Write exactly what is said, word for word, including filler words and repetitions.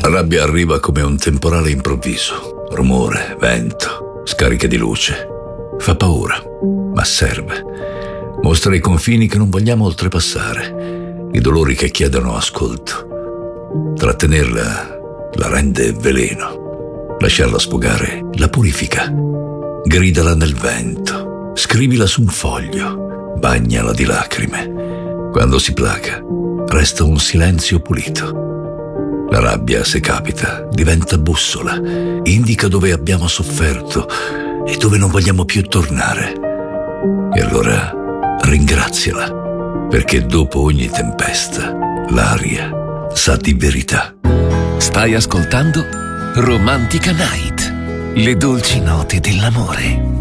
La rabbia arriva come un temporale improvviso. Rumore, vento, scariche di luce. Fa paura, ma serve. Mostra i confini che non vogliamo oltrepassare, i dolori che chiedono ascolto. Trattenerla la rende veleno. Lasciarla sfogare la purifica. Gridala nel vento, scrivila su un foglio, bagnala di lacrime. Quando si placa, resta un silenzio pulito. La rabbia, se capita, diventa bussola, indica dove abbiamo sofferto e dove non vogliamo più tornare. E allora ringraziala, perché dopo ogni tempesta l'aria sa di verità. Stai ascoltando Romantica Night, le dolci note dell'amore.